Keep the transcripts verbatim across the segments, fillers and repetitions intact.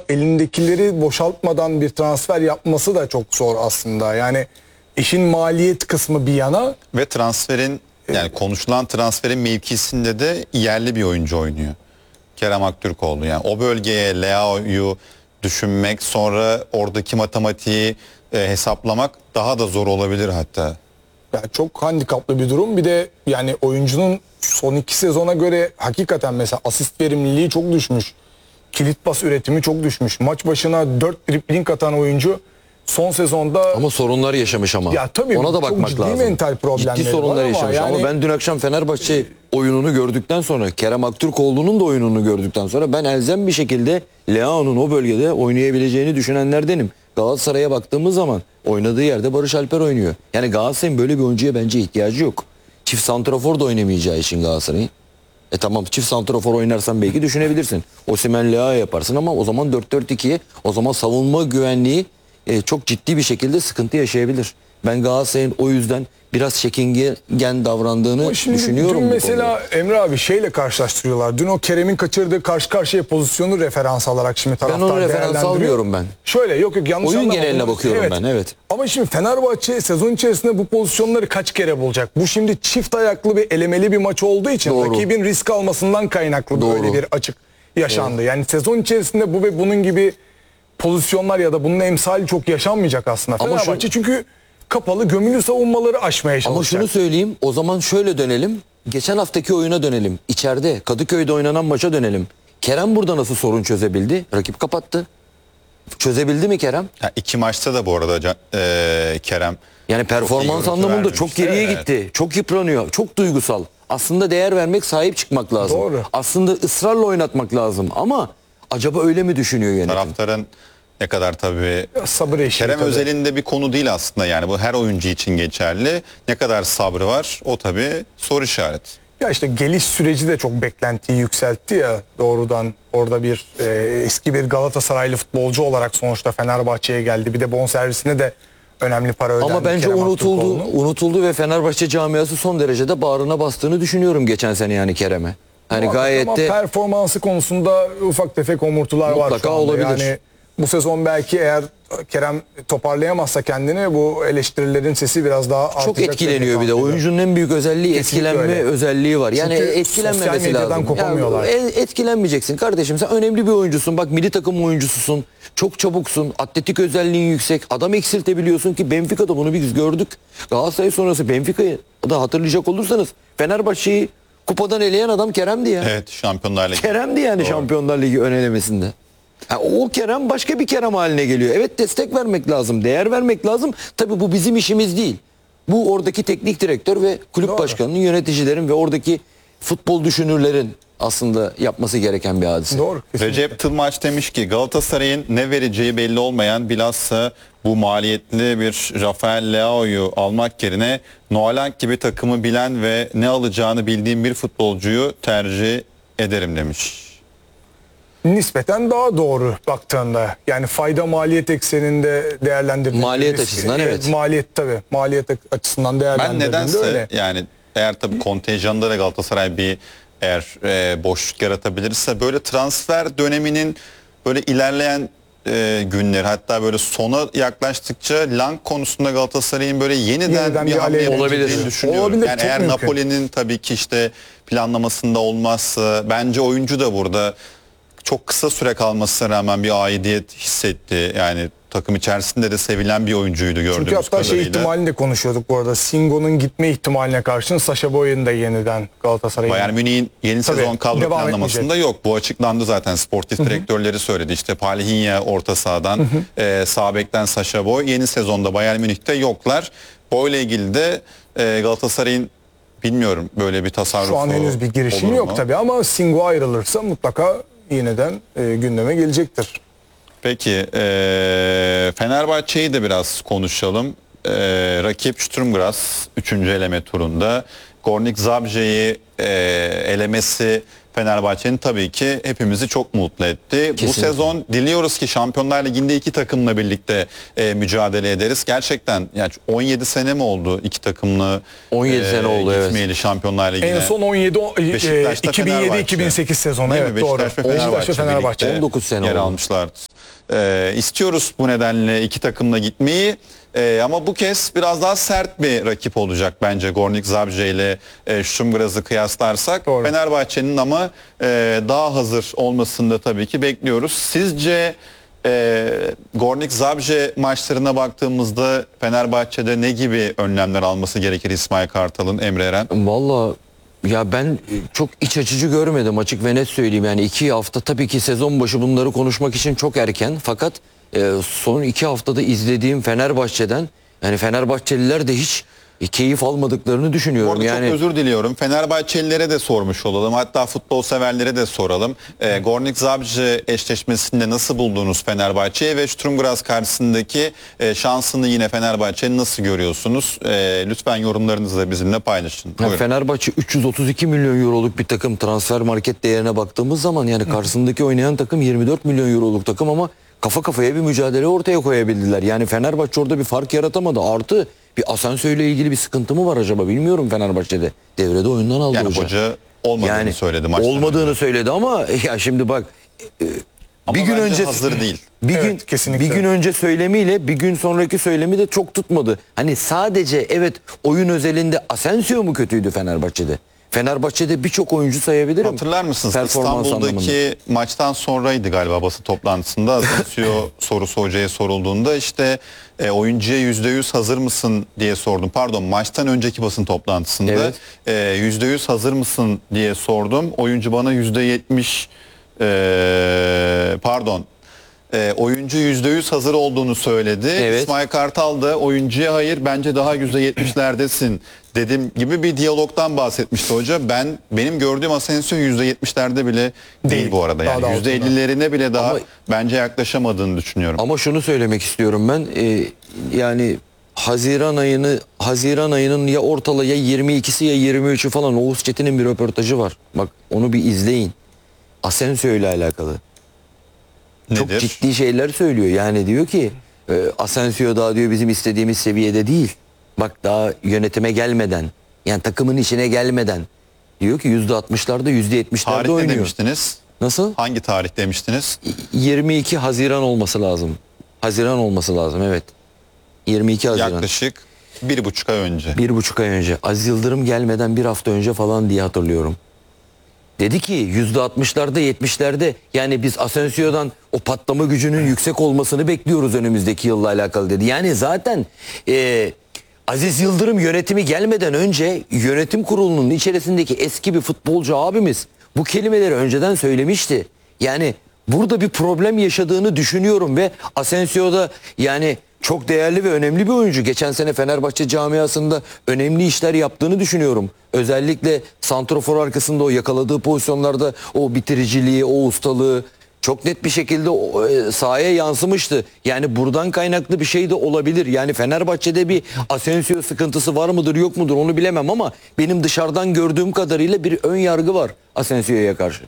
elindekileri boşaltmadan bir transfer yapması da çok zor aslında. Yani işin maliyet kısmı bir yana. Ve transferin yani konuşulan transferin mevkisinde de yerli bir oyuncu oynuyor. Kerem Aktürkoğlu. Yani o bölgeye Leao'yu düşünmek, sonra oradaki matematiği e, hesaplamak daha da zor olabilir hatta. Yani çok handikaplı bir durum. Bir de yani oyuncunun son iki sezona göre hakikaten mesela asist verimliliği çok düşmüş. Kilit pas üretimi çok düşmüş. Maç başına dört dribling atan oyuncu son sezonda... Ama sorunlar yaşamış ama. Ya tabii, ona da çok bakmak ciddi lazım. mental problemleri Ciddi sorunlar var ama yaşamış. yani- Ama ben dün akşam Fenerbahçe oyununu gördükten sonra, Kerem Aktürkoğlu'nun da oyununu gördükten sonra ben elzem bir şekilde Leao'nun o bölgede oynayabileceğini düşünenlerdenim. Galatasaray'a baktığımız zaman oynadığı yerde Barış Alper oynuyor. Yani Galatasaray'ın böyle bir oyuncuya bence ihtiyacı yok. Çift santrafor da oynamayacağı için Galatasaray'ın. E tamam, çift santrafor oynarsan belki düşünebilirsin. Osimhen Leao yaparsın ama o zaman dört dört ikiye, o zaman savunma güvenliği e, çok ciddi bir şekilde sıkıntı yaşayabilir. Ben Galatasaray'ın o yüzden biraz çekingen davrandığını Şimdi düşünüyorum. dün bu mesela konuda. Emre abi şeyle karşılaştırıyorlar. Dün o Kerem'in kaçırdığı karşı karşıya pozisyonu referans alarak şimdi taraftar onu referans değerlendiriyor. almıyorum ben. Şöyle yok yok yanlış Oyun anlamadım. geneline bakıyorum ben, evet. Ama şimdi Fenerbahçe sezon içerisinde bu pozisyonları kaç kere bulacak? Bu şimdi çift ayaklı bir elemeli bir maç olduğu için Doğru. rakibin risk almasından kaynaklı Doğru. böyle bir açık yaşandı. Yani sezon içerisinde bu ve bunun gibi pozisyonlar ya da bunun emsali çok yaşanmayacak aslında. Ama Fenerbahçe şu- çünkü kapalı gömülü savunmaları aşmaya Ama çalışacak. şunu söyleyeyim, o zaman şöyle dönelim. Geçen haftaki oyuna dönelim. İçeride Kadıköy'de oynanan maça dönelim. Kerem burada nasıl sorun çözebildi? Rakip kapattı. Çözebildi mi Kerem? Ya iki maçta da bu arada Can- e, Kerem Yani performans görüntü anlamında vermemiş. çok geriye Evet. gitti. Çok yıpranıyor. Çok duygusal. Aslında değer vermek, sahip çıkmak lazım. Doğru. Aslında ısrarla oynatmak lazım. Ama acaba öyle mi düşünüyor yönetim? taraftarın ne kadar tabii Sabır eşiği Kerem tabii. özelinde bir konu değil aslında, yani bu her oyuncu için geçerli. Ne kadar sabrı var o tabii soru işareti. Ya işte geliş süreci de çok beklentiyi yükseltti ya doğrudan. Orada bir e, eski bir Galatasaraylı futbolcu olarak sonuçta Fenerbahçe'ye geldi. Bir de bonservisine de önemli para ödendi. Ama bence Kerem unutuldu, Aktürkoğlu'nun. unutuldu ve Fenerbahçe camiası son derecede bağrına bastığını düşünüyorum geçen sene yani Kerem'e. Hani Muhakkak gayet ama de performansı konusunda ufak tefek omurtular var Mutlaka şu anda. olabilir. Yani bu sezon belki eğer Kerem toparlayamazsa kendini bu eleştirilerin sesi biraz daha artacak. çok etkileniyor bir de. tahmin ediyorum. Oyuncunun en büyük özelliği Kesinlikle etkilenme öyle. özelliği var. Yani Çünkü etkilenmemesi sosyal medyadan lazım. kopamıyorlar. Ya, e- etkilenmeyeceksin kardeşim. Sen önemli bir oyuncusun. Bak, milli takım oyuncususun. Çok çabuksun. Atletik özelliğin yüksek. Adam eksiltebiliyorsun ki Benfica'da bunu biz gördük. Galatasaray sonrası Benfica'yı da hatırlayacak olursanız Fenerbahçe'yi kupadan eleyen adam Kerem'di ya. Evet, Şampiyonlar Ligi. Kerem'di yani Doğru. Şampiyonlar Ligi ön elemesinde. Ha, o Kerem başka bir Kerem haline geliyor. Evet, destek vermek lazım, değer vermek lazım. Tabii bu bizim işimiz değil. Bu oradaki teknik direktör ve kulüp Doğru. başkanının, yöneticilerin ve oradaki futbol düşünürlerin aslında yapması gereken bir hadise. Doğru. kesinlikle. Recep Tılmaç demiş ki Galatasaray'ın ne vereceği belli olmayan, bilhassa bu maliyetli bir Rafael Leao'yu almak yerine Noalang gibi takımı bilen ve ne alacağını bildiğim bir futbolcuyu tercih ederim demiş. Nispeten daha doğru baktığında. Yani fayda maliyet ekseninde değerlendirdiğinde. Maliyet açısından evet. Maliyet tabii. Maliyet açısından Ben değerlendirdiğinde nedense öyle. yani eğer tabii kontenjanda da Galatasaray bir eğer e, boşluk yaratabilirse böyle transfer döneminin böyle ilerleyen e, günler, hatta böyle sona yaklaştıkça Lang konusunda Galatasaray'ın böyle yeniden, Yeniden bir bir hamle aleyhine yapabileceğini olabilir. düşünüyorum. Olabilir, Yani çok eğer mümkün. Napoli'nin tabii ki işte planlamasında olmazsa, bence oyuncu da burada çok kısa süre kalmasına rağmen bir aidiyet hissetti. Yani takım içerisinde de sevilen bir oyuncuydu gördüğümüz Çünkü hatta kadarıyla. şey ihtimalini de konuşuyorduk bu arada. Singo'nun gitme ihtimaline karşın Sacha Boey'in de yeniden Galatasaray'a. Bayern Münih'in yeni Tabii, sezon kadro devam planlamasında yok. Bu açıklandı zaten. Sportif direktörleri söyledi. İşte Palhinha orta sahadan, e, sağ bekten Sacha Boey. Yeni sezonda Bayern Münih'te yoklar. Boey'le ilgili de e, Galatasaray'ın bilmiyorum böyle bir tasarrufu Şu an henüz bir girişim olur yok mu? tabii ama Singo ayrılırsa mutlaka yeniden e, gündeme gelecektir. Peki e, Fenerbahçe'yi de biraz konuşalım. E, rakip Sturm Graz üçüncü eleme turunda. Gornik Zabrze'yi e, elemesi Fenerbahçe'nin tabii ki hepimizi çok mutlu etti. Bu Kesinlikle. sezon diliyoruz ki Şampiyonlar Ligi'nde iki takımla birlikte e, mücadele ederiz. Gerçekten yani on yedi sene mi oldu iki takımla on yedi sene oldu, evet. gitmeyeli Şampiyonlar Ligi'ne? En son on yedi o- e, Beşiktaş'ta iki bin yedi Fenerbahçe. iki bin sekiz sezonu, Değil evet mi? doğru. Beşiktaş ve Beşiktaş ve Fenerbahçe Fenerbahçe. birlikte on dokuz sene yer oldu. almışlardı. E, istiyoruz bu nedenle iki takımla gitmeyi. E, ama bu kez biraz daha sert bir rakip olacak bence Gornik Zabrze ile e, Sturm Graz'ı kıyaslarsak. Doğru. Fenerbahçe'nin ama e, daha hazır olmasını da tabii ki bekliyoruz. Sizce e, Gornik Zabrze maçlarına baktığımızda Fenerbahçe'de ne gibi önlemler alması gerekir İsmail Kartal'ın, Emre Eren? Valla ya ben çok iç açıcı görmedim, açık ve net söyleyeyim. Yani iki hafta tabii ki sezon başı bunları konuşmak için çok erken. Fakat e, son iki haftada izlediğim Fenerbahçe'den, yani Fenerbahçeliler de hiç e, keyif almadıklarını Bu düşünüyorum. arada Yani çok özür diliyorum. Fenerbahçelilere de sormuş olalım. Hatta futbol severlere de soralım. E, Gornik Zabrze eşleşmesinde nasıl buldunuz Fenerbahçe'yi ve Sturm Graz karşısındaki e, şansını yine Fenerbahçe'nin nasıl görüyorsunuz? E, lütfen yorumlarınızı da bizimle paylaşın. Ya Buyurun. Fenerbahçe üç yüz otuz iki milyon euroluk bir takım, transfer market değerine baktığımız zaman yani karşısındaki oynayan takım yirmi dört milyon euroluk takım ama kafa kafaya bir mücadele ortaya koyabildiler. Yani Fenerbahçe orada bir fark yaratamadı. Artı bir Asensio ile ilgili bir sıkıntı mı var acaba bilmiyorum Fenerbahçe'de. Devrede oyundan aldı Yani hoca. hoca olmadığını Yani söyledi maçtan olmadığını önce. söyledi ama ya şimdi bak e, Ama bir gün bence önce hazır değil. Bir Evet, gün kesinlikle. bir gün önce söylemiyle bir gün sonraki söylemi de çok tutmadı. Hani sadece evet oyun özelinde Asensio mu kötüydü Fenerbahçe'de? Fenerbahçe'de birçok oyuncu sayabilirim. Hatırlar mısınız? Performans İstanbul'daki anlamında. maçtan sonraydı galiba basın toplantısında. Asensio sorusu hocaya sorulduğunda işte e, oyuncuya yüzde yüz hazır mısın diye sordum. Pardon, maçtan önceki basın toplantısında Evet. e, yüzde yüz hazır mısın diye sordum. Oyuncu bana yüzde yetmiş e, pardon e, oyuncu yüzde yüz hazır olduğunu söyledi. Evet. İsmail Kartal da oyuncuya hayır bence daha yüzde yetmişlerdesin dedim gibi bir diyalogdan bahsetmişti hoca. Ben benim gördüğüm Asensio yüzde yetmişlerde bile değil, Değil. bu arada. Daha Yani da yüzde altında. ellilerine bile daha Ama- bence yaklaşamadığını düşünüyorum. Ama şunu söylemek istiyorum ben. e, yani Haziran ayını Haziran ayının ya ortala ya yirmi ikisi ya yirmi üçü falan Oğuz Çetin'in bir röportajı var. Bak onu bir izleyin. Asensio ile alakalı. Çok Nedir? ciddi şeyler söylüyor. Yani diyor ki e, Asensio daha diyor bizim istediğimiz seviyede değil. Bak daha yönetime gelmeden, yani takımın içine gelmeden diyor ki yüzde altmışlarda yüzde yetmişlerde Tarih ne oynuyor. demiştiniz? Nasıl? Hangi tarih demiştiniz? yirmi iki Haziran olması lazım. Haziran olması lazım, evet. yirmi iki Haziran. Yaklaşık bir buçuk ay önce. Bir buçuk ay önce. Aziz Yıldırım gelmeden bir hafta önce falan diye hatırlıyorum. Dedi ki yüzde altmışlarda yetmişlerde yani biz Asensio'dan o patlama gücünün yüksek olmasını bekliyoruz önümüzdeki yılla alakalı dedi. Yani zaten e, Aziz Yıldırım yönetimi gelmeden önce yönetim kurulunun içerisindeki eski bir futbolcu abimiz bu kelimeleri önceden söylemişti. Yani burada bir problem yaşadığını düşünüyorum ve Asensio'da yani çok değerli ve önemli bir oyuncu. Geçen sene Fenerbahçe camiasında önemli işler yaptığını düşünüyorum. Özellikle santrafor arkasında o yakaladığı pozisyonlarda o bitiriciliği, o ustalığı çok net bir şekilde o, e, sahaya yansımıştı. Yani buradan kaynaklı bir şey de olabilir. Yani Fenerbahçe'de bir Asensio sıkıntısı var mıdır yok mudur onu bilemem ama benim dışarıdan gördüğüm kadarıyla bir ön yargı var Asensio'ya karşı.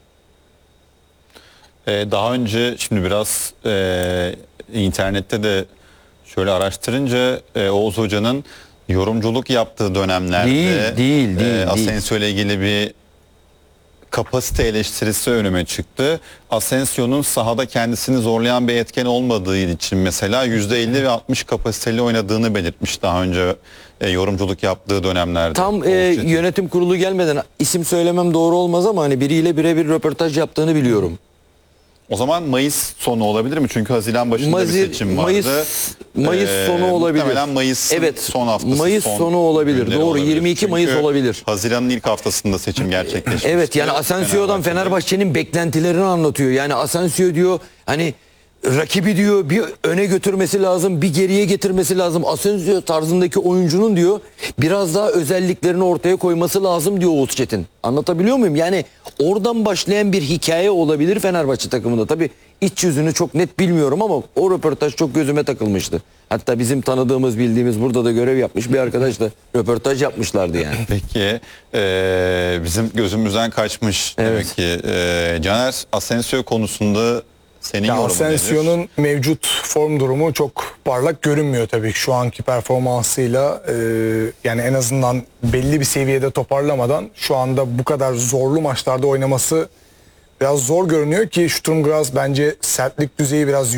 Ee, daha önce şimdi biraz e, internette de şöyle araştırınca e, Oğuz Hoca'nın yorumculuk yaptığı dönemlerde Değil, değil, değil, e, Asensio ile ilgili bir kapasite eleştirisi önüme çıktı. Asensio'nun sahada kendisini zorlayan bir etken olmadığı için mesela yüzde elli ve altmış kapasiteli oynadığını belirtmiş daha önce e, yorumculuk yaptığı dönemlerde. Tam Oğuz e, Çetin. yönetim kurulu gelmeden isim söylemem doğru olmaz ama hani biriyle birebir röportaj yaptığını biliyorum. O zaman Mayıs sonu olabilir mi? Çünkü Haziran başında Mayıs- bir seçim vardı. Mayıs Mayıs Ee, sonu olabilir. Muhtemelen Mayıs'ın Evet, son haftası. Mayıs son sonu olabilir. günleri Doğru, olabilir. yirmi iki Mayıs Çünkü olabilir. Haziran'ın ilk haftasında seçim gerçekleşmişti. Evet yani Asensio'dan Fenerbahçe'de. Fenerbahçe'nin beklentilerini anlatıyor. Yani Asensio diyor hani rakibi diyor bir öne götürmesi lazım, bir geriye getirmesi lazım. Asensio tarzındaki oyuncunun diyor biraz daha özelliklerini ortaya koyması lazım diyor Oğuz Çetin. Anlatabiliyor muyum? Yani oradan başlayan bir hikaye olabilir Fenerbahçe takımında. Tabii iç yüzünü çok net bilmiyorum ama o röportaj çok gözüme takılmıştı. Hatta bizim tanıdığımız, bildiğimiz, burada da görev yapmış bir arkadaş da röportaj yapmışlardı yani. Peki e, bizim gözümüzden kaçmış demek Evet. ki. E, Caner, Asensio konusunda senin Ya yorumun nedir? Asensio'nun mevcut form durumu çok parlak görünmüyor tabii şu anki performansıyla. Ee, yani en azından belli bir seviyede toparlamadan şu anda bu kadar zorlu maçlarda oynaması biraz zor görünüyor ki Sturm Graz bence sertlik düzeyi biraz